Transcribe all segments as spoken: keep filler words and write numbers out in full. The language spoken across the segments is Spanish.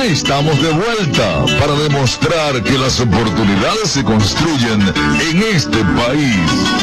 Ya estamos de vuelta para demostrar que las oportunidades se construyen en este país.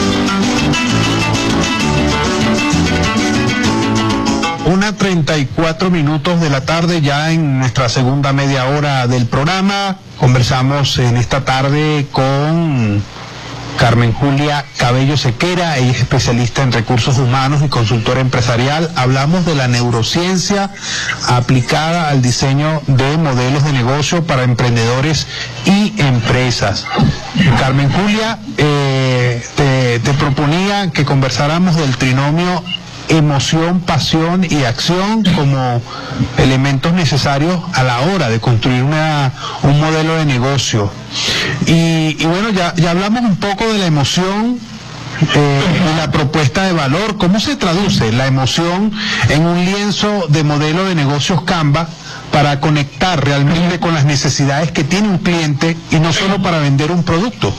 Una treinta y cuatro minutos de la tarde, ya en nuestra segunda media hora del programa. Conversamos en esta tarde con Carmen Julia Cabello Sequera, ella es especialista en recursos humanos y consultora empresarial. Hablamos de la neurociencia aplicada al diseño de modelos de negocio para emprendedores y empresas. Carmen Julia, eh, te, te proponía que conversáramos del trinomio emoción, pasión y acción como elementos necesarios a la hora de construir una, un modelo de negocio. Y, y bueno, ya, ya hablamos un poco de la emoción eh, y la propuesta de valor. ¿Cómo se traduce la emoción en un lienzo de modelo de negocios Canva para conectar realmente con las necesidades que tiene un cliente y no solo para vender un producto?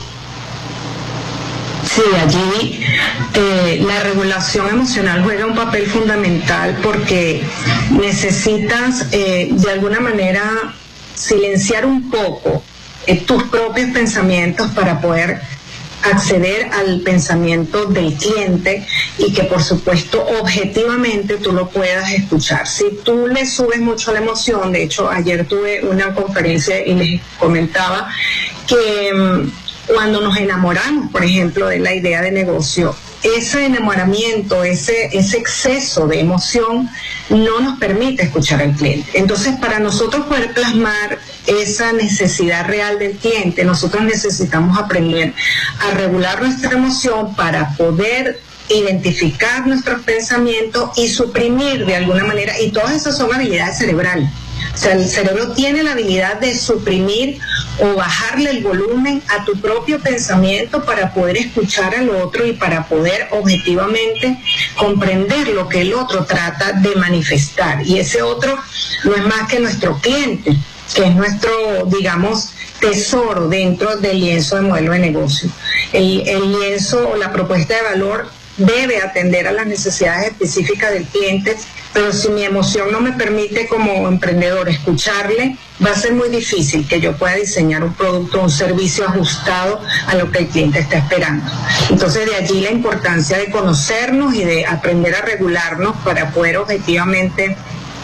Sí, allí eh, la regulación emocional juega un papel fundamental porque necesitas eh, de alguna manera silenciar un poco eh, tus propios pensamientos para poder acceder al pensamiento del cliente y que por supuesto objetivamente tú lo puedas escuchar. Si tú le subes mucho la emoción, de hecho ayer tuve una conferencia y les comentaba que cuando nos enamoramos, por ejemplo, de la idea de negocio, ese enamoramiento, ese, ese exceso de emoción no nos permite escuchar al cliente. Entonces, para nosotros poder plasmar esa necesidad real del cliente, nosotros necesitamos aprender a regular nuestra emoción para poder identificar nuestros pensamientos y suprimir de alguna manera, y todas esas son habilidades cerebrales. O sea, el cerebro tiene la habilidad de suprimir o bajarle el volumen a tu propio pensamiento para poder escuchar al otro y para poder objetivamente comprender lo que el otro trata de manifestar. Y ese otro no es más que nuestro cliente, que es nuestro, digamos, tesoro dentro del lienzo de modelo de negocio. El, el lienzo o la propuesta de valor debe atender a las necesidades específicas del cliente, pero si mi emoción no me permite como emprendedor escucharle, va a ser muy difícil que yo pueda diseñar un producto o un servicio ajustado a lo que el cliente está esperando. Entonces de allí la importancia de conocernos y de aprender a regularnos para poder objetivamente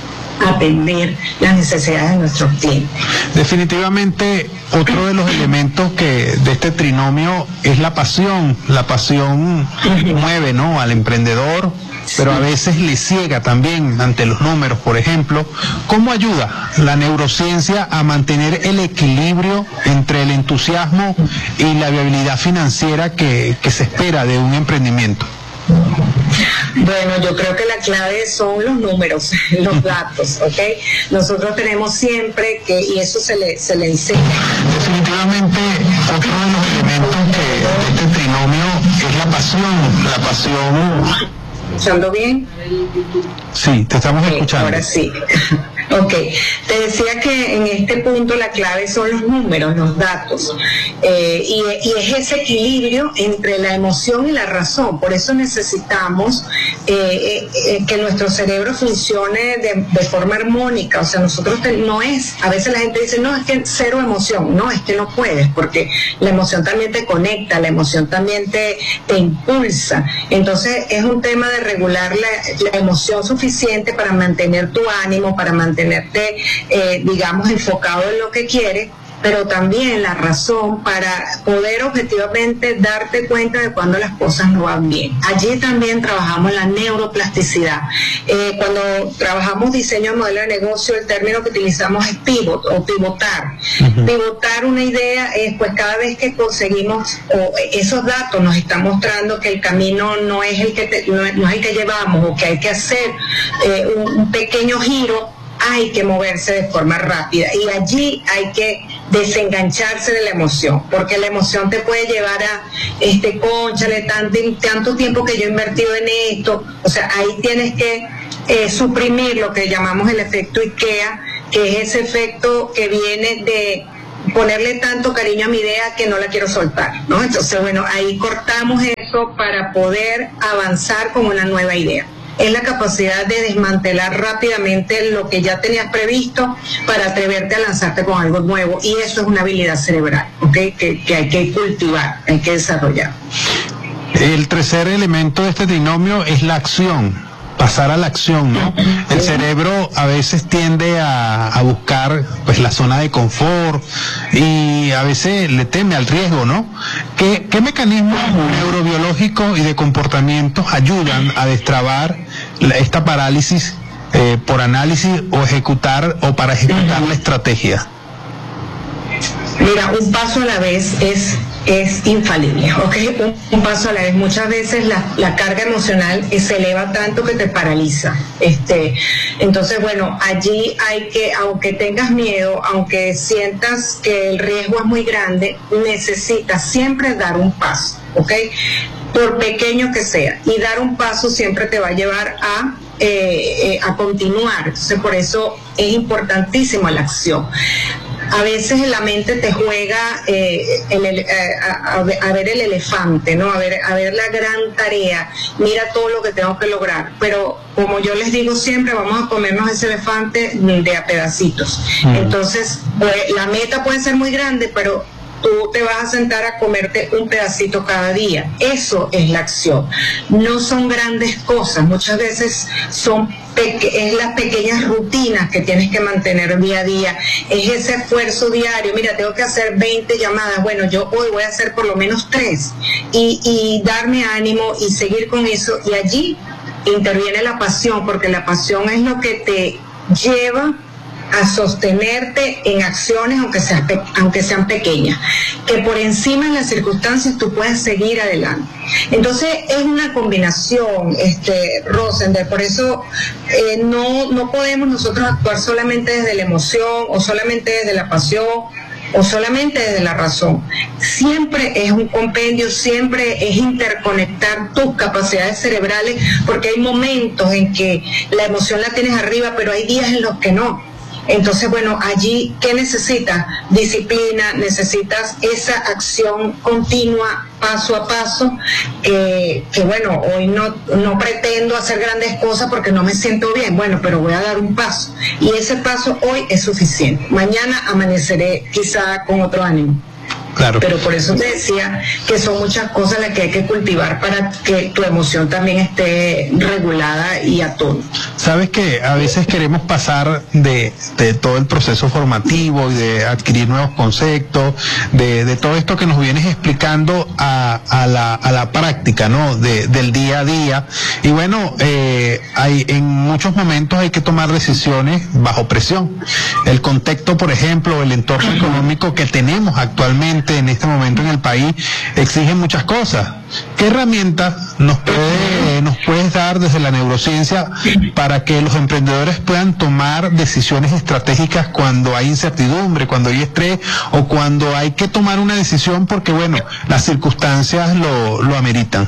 atender las necesidades de nuestros clientes. Definitivamente otro de los elementos que de este trinomio es la pasión. La pasión mueve, ¿no?, al emprendedor, pero a veces le ciega también ante los números, por ejemplo. ¿Cómo ayuda la neurociencia a mantener el equilibrio entre el entusiasmo y la viabilidad financiera que, que se espera de un emprendimiento? Bueno, yo creo que la clave son los números, los datos, ¿ok? Nosotros tenemos siempre que, y eso se le, se le enseña. Definitivamente, otro de los elementos que de este trinomio es la pasión, la pasión. ¿Escuchando bien? Sí, te estamos okay, escuchando. Ahora sí. Ok, te decía que en este punto la clave son los números, los datos, eh, y, y es ese equilibrio entre la emoción y la razón. Por eso necesitamos eh, eh, que nuestro cerebro funcione de, de forma armónica. O sea, nosotros te, no es, a veces la gente dice, no, es que cero emoción. No, es que no puedes, porque la emoción también te conecta, la emoción también te, te impulsa. Entonces es un tema de regular la, la emoción suficiente para mantener tu ánimo, para mantener tenerte, eh, digamos, enfocado en lo que quieres, pero también la razón para poder objetivamente darte cuenta de cuando las cosas no van bien. Allí también trabajamos la neuroplasticidad. Eh, cuando trabajamos diseño de modelo de negocio, el término que utilizamos es pivot o pivotar. Uh-huh. Pivotar una idea es, pues, cada vez que conseguimos, o esos datos nos están mostrando que el camino no es el que, te, no, es, no es el que llevamos, o que hay que hacer eh, un, un pequeño giro, hay que moverse de forma rápida y allí hay que desengancharse de la emoción, porque la emoción te puede llevar a, este, cónchale, tanto, tanto tiempo que yo he invertido en esto. O sea, ahí tienes que eh, suprimir lo que llamamos el efecto IKEA, que es ese efecto que viene de ponerle tanto cariño a mi idea que no la quiero soltar, ¿no? Entonces, bueno, ahí cortamos eso para poder avanzar con una nueva idea. es la capacidad de desmantelar rápidamente lo que ya tenías previsto para atreverte a lanzarte con algo nuevo, y eso es una habilidad cerebral, ¿okay? que, que hay que cultivar, hay que desarrollar. El tercer elemento de este trinomio es la acción. Pasar a la acción, ¿no? El cerebro a veces tiende a, a buscar pues la zona de confort y a veces le teme al riesgo, ¿no? ¿Qué, qué mecanismos neurobiológicos y de comportamiento ayudan a destrabar la, esta parálisis eh, por análisis o ejecutar o para ejecutar la estrategia? Mira, un paso a la vez es es infalible, ¿ok? Un, un paso a la vez. Muchas veces la, la carga emocional se eleva tanto que te paraliza. Este, entonces, bueno, allí hay que, aunque tengas miedo, aunque sientas que el riesgo es muy grande, necesitas siempre dar un paso, ¿ok? Por pequeño que sea. Y dar un paso siempre te va a llevar a Eh, eh, a continuar. Entonces, por eso es importantísima la acción. A veces la mente te juega eh, el, eh, a, a, a ver el elefante, ¿no? A ver, a ver la gran tarea, mira todo lo que tengo que lograr, pero como yo les digo siempre, vamos a comernos ese elefante de a pedacitos. Mm. Entonces, pues, la meta puede ser muy grande, pero tú te vas a sentar a comerte un pedacito cada día. Eso es la acción. No son grandes cosas, muchas veces son peque- es las pequeñas rutinas que tienes que mantener día a día, es ese esfuerzo diario. Mira, tengo que hacer veinte llamadas, bueno, yo hoy voy a hacer por lo menos tres, y, y darme ánimo y seguir con eso, y allí interviene la pasión, porque la pasión es lo que te lleva a sostenerte en acciones, aunque sean, aunque sean pequeñas, que por encima de las circunstancias tú puedes seguir adelante. Entonces es una combinación, este, Rosender, por eso eh, no, no podemos nosotros actuar solamente desde la emoción, o solamente desde la pasión, o solamente desde la razón. Siempre es un compendio, siempre es interconectar tus capacidades cerebrales, porque hay momentos en que la emoción la tienes arriba, pero hay días en los que no. Entonces, bueno, allí, ¿qué necesitas? Disciplina, necesitas esa acción continua, paso a paso, que, que bueno, hoy no, no pretendo hacer grandes cosas porque no me siento bien, bueno, pero voy a dar un paso. Y ese paso hoy es suficiente. Mañana amaneceré quizá con otro ánimo. Claro. Pero por eso te decía que son muchas cosas las que hay que cultivar para que tu emoción también esté regulada y a tono. Sabes que a veces queremos pasar de, de todo el proceso formativo y de adquirir nuevos conceptos, de, de todo esto que nos vienes explicando a, a, la, a la práctica, ¿no? De, del día a día. Y bueno, eh, hay, en muchos momentos hay que tomar decisiones bajo presión. El contexto, por ejemplo, el entorno económico que tenemos actualmente en este momento en el país exige muchas cosas. ¿Qué herramientas nos puede, nos puedes dar desde la neurociencia para que los emprendedores puedan tomar decisiones estratégicas cuando hay incertidumbre, cuando hay estrés o cuando hay que tomar una decisión porque, bueno, las circunstancias lo, lo ameritan?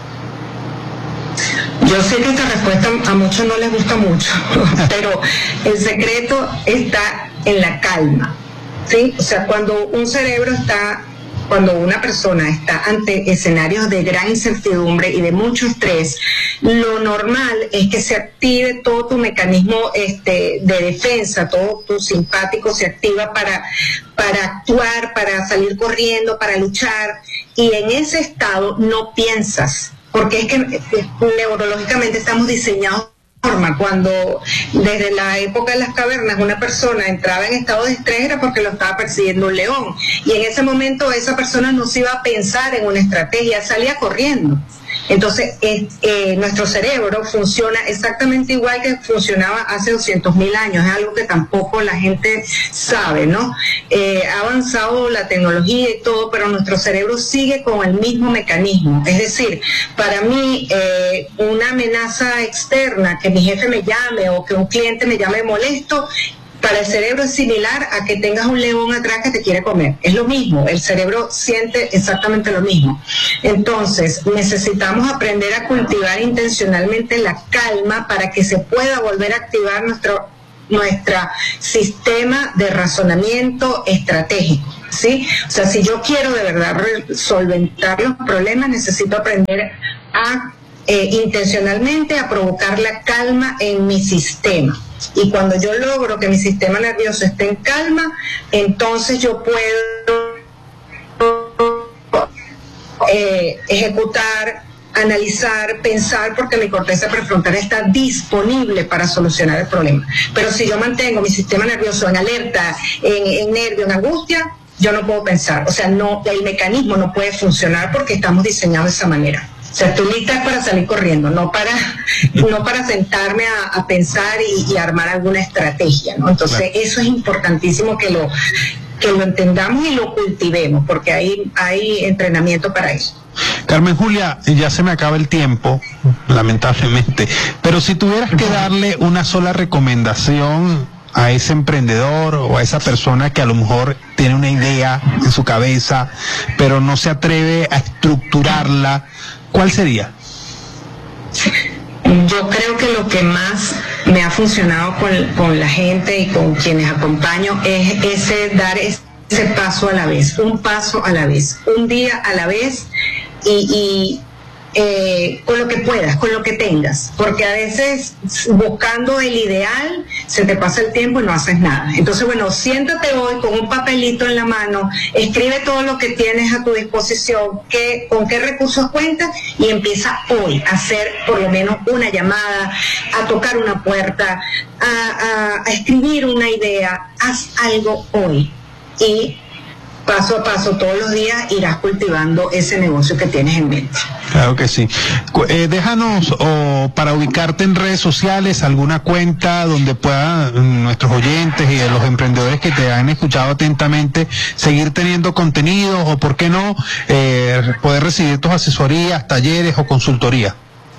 Yo sé que esta respuesta a muchos no les gusta mucho, pero el secreto está en la calma. ¿Sí? O sea, cuando un cerebro está, cuando una persona está ante escenarios de gran incertidumbre y de mucho estrés, lo normal es que se active todo tu mecanismo este, de defensa, todo tu simpático se activa para, para actuar, para salir corriendo, para luchar, y en ese estado no piensas, porque es que neurológicamente estamos diseñados forma. Cuando desde la época de las cavernas una persona entraba en estado de estrés era porque lo estaba persiguiendo un león, y en ese momento esa persona no se iba a pensar en una estrategia, salía corriendo. Entonces eh, eh, nuestro cerebro funciona exactamente igual que funcionaba hace doscientos mil años, es algo que tampoco la gente sabe, ¿no? Eh, ha avanzado la tecnología y todo, pero nuestro cerebro sigue con el mismo mecanismo. Es decir, para mí eh, una amenaza externa, que mi jefe me llame o que un cliente me llame molesto, para el cerebro es similar a que tengas un león atrás que te quiere comer. Es lo mismo, el cerebro siente exactamente lo mismo. Entonces, necesitamos aprender a cultivar intencionalmente la calma para que se pueda volver a activar nuestro nuestro sistema de razonamiento estratégico, ¿sí? O sea, si yo quiero de verdad solventar los problemas, necesito aprender a eh, intencionalmente a provocar la calma en mi sistema. Y cuando yo logro que mi sistema nervioso esté en calma, entonces yo puedo eh, ejecutar, analizar, pensar, porque mi corteza prefrontal está disponible para solucionar el problema. Pero si yo mantengo mi sistema nervioso en alerta, en, en nervio, en angustia, yo no puedo pensar. O sea, no, el mecanismo no puede funcionar porque estamos diseñados de esa manera. O sea, estoy lista para salir corriendo, no para, no para sentarme a, a pensar y, y armar alguna estrategia, ¿no? Entonces, claro, eso es importantísimo que lo, que lo entendamos y lo cultivemos, porque hay, hay entrenamiento para eso. Carmen Julia, ya se me acaba el tiempo, lamentablemente, pero si tuvieras que darle una sola recomendación a ese emprendedor o a esa persona que a lo mejor tiene una idea en su cabeza, pero no se atreve a estructurarla, ¿cuál sería? Yo creo que lo que más me ha funcionado con, con la gente y con quienes acompaño es ese dar ese paso a la vez, un paso a la vez, un día a la vez, y, y eh, con lo que puedas, con lo que tengas, porque a veces buscando el ideal se te pasa el tiempo y no haces nada. Entonces, bueno, siéntate hoy con un papelito en la mano, escribe todo lo que tienes a tu disposición, qué, con qué recursos cuentas, y empieza hoy a hacer por lo menos una llamada, a tocar una puerta, a, a, a escribir una idea. Haz algo hoy y paso a paso, todos los días, irás cultivando ese negocio que tienes en mente. Claro que sí. Eh, déjanos, o para ubicarte en redes sociales, alguna cuenta donde puedan nuestros oyentes y los emprendedores que te han escuchado atentamente seguir teniendo contenido, o por qué no, eh, poder recibir tus asesorías, talleres o consultoría.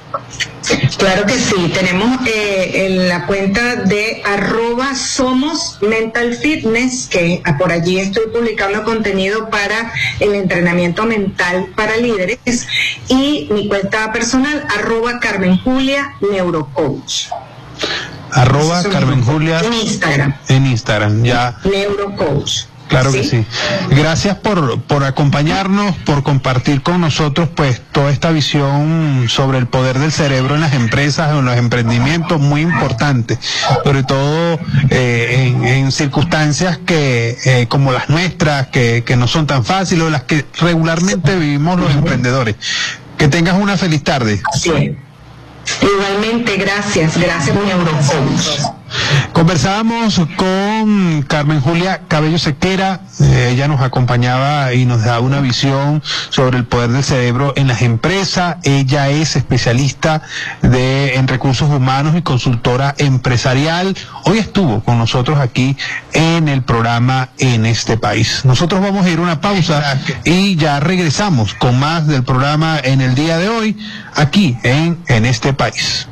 Claro que sí, tenemos eh, en la cuenta de arroba somos mental fitness, que por allí estoy publicando contenido para el entrenamiento mental para líderes, y mi cuenta personal arroba Carmen Julia Neurocoach. Arroba Carmen Julia en Instagram. En Instagram, ya. Neurocoach. Claro que sí. sí. Gracias por, por acompañarnos, por compartir con nosotros pues toda esta visión sobre el poder del cerebro en las empresas, en los emprendimientos, muy importante, sobre todo eh, en, en circunstancias que eh, como las nuestras, que, que no son tan fáciles, o las que regularmente vivimos los emprendedores. Que tengas una feliz tarde. Así es. Igualmente, gracias, gracias por Neurocoach. Conversábamos con Carmen Julia Cabello Sequera, eh, ella nos acompañaba y nos daba una visión sobre el poder del cerebro en las empresas. Ella es especialista de, en recursos humanos y consultora empresarial. Hoy estuvo con nosotros aquí en el programa En Este País. Nosotros vamos a ir a una pausa y ya regresamos con más del programa en el día de hoy, aquí en En Este País.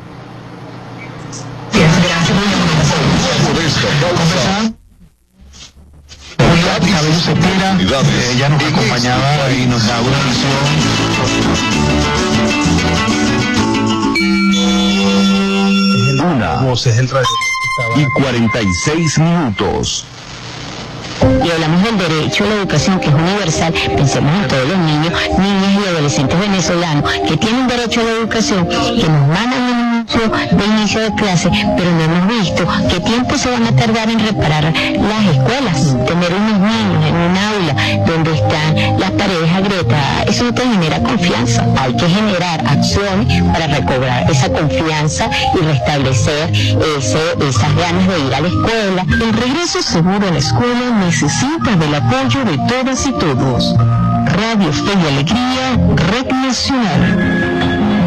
Cabello Sequera, eh, ya nos acompañaba y nos daba una visión. Una Voces del radio y cuarenta y seis minutos. Y hablamos del derecho a la educación, que es universal. Pensemos en todos los niños, niñas y adolescentes venezolanos que tienen derecho a la educación, que nos mandan un anuncio de inicio de clase, pero no hemos visto qué tiempo se van a tardar en reparar las escuelas. Tener unos niños en un aula donde están las paredes agrietadas, eso no te genera confianza. Hay que generar acciones para recobrar esa confianza y restablecer ese, esas ganas de ir a la escuela. El regreso seguro a la escuela necesita del apoyo de todas y todos. Radio Fe y Alegría, Red Nacional.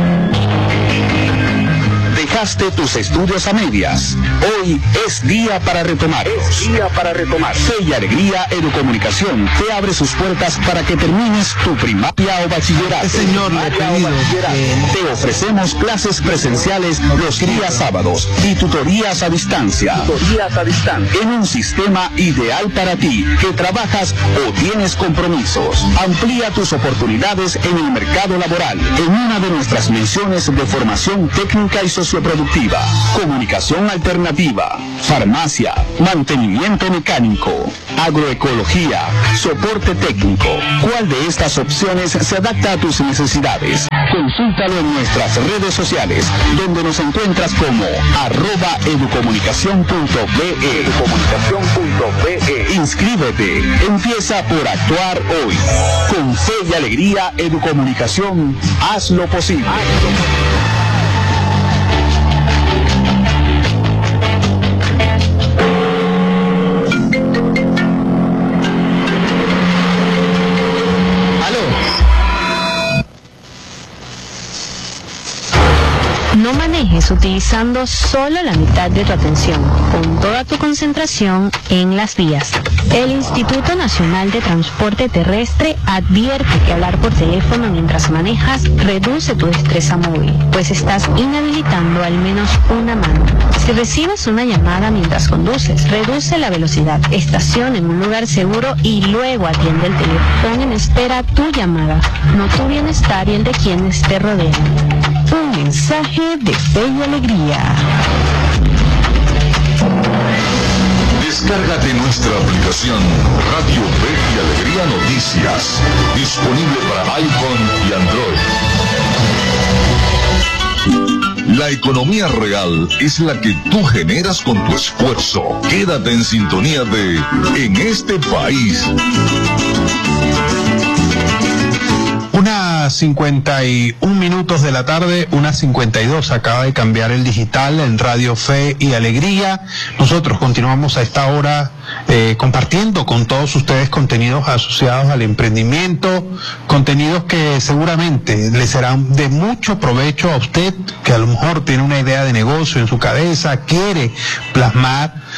Dejaste tus estudios a medias. Hoy es día para retomarlos. Es día para retomar. Fe y Alegría Educomunicación te abre sus puertas para que termines tu primaria o bachillerato. Señor, le he pedido que... Te ofrecemos clases presenciales los días sábados y tutorías a distancia. Tutorías a distancia. En un sistema ideal para ti, que trabajas o tienes compromisos. Amplía tus oportunidades en el mercado laboral en una de nuestras menciones de formación técnica y socioproductiva. Comunicación alternativa, farmacia, mantenimiento mecánico, agroecología, soporte técnico. ¿Cuál de estas opciones se adapta a tus necesidades? Consúltalo en nuestras redes sociales, donde nos encuentras como arroba educomunicación punto be. Educomunicación punto be. Inscríbete, empieza por actuar hoy. Con fe y alegría, Educomunicación, haz lo posible. No manejes utilizando solo la mitad de tu atención, con toda tu concentración en las vías. El Instituto Nacional de Transporte Terrestre advierte que hablar por teléfono mientras manejas reduce tu destreza móvil, pues estás inhabilitando al menos una mano. Si recibes una llamada mientras conduces, reduce la velocidad, estaciona en un lugar seguro y luego atiende el teléfono. Pon en espera tu llamada, no tu bienestar y el de quienes te rodean. Un mensaje de fe y alegría. Descárgate nuestra aplicación Radio Fe y Alegría Noticias, disponible para iPhone y Android. La economía real es la que tú generas con tu esfuerzo. Quédate en sintonía de En este país. Una cincuenta y un minutos de la tarde, una cincuenta y dos, acaba de cambiar el digital en Radio Fe y Alegría. Nosotros continuamos a esta hora eh, compartiendo con todos ustedes contenidos asociados al emprendimiento, contenidos que seguramente le serán de mucho provecho a usted, que a lo mejor tiene una idea de negocio en su cabeza, quiere plasmar